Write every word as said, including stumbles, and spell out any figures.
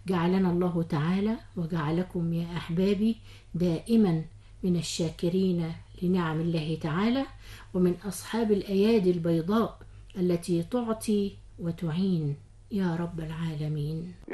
جعلنا الله تعالى وجعلكم يا أحبابي دائما من الشاكرين لنعم الله تعالى، ومن أصحاب الأيادي البيضاء التي تعطي وتعين يا رب العالمين.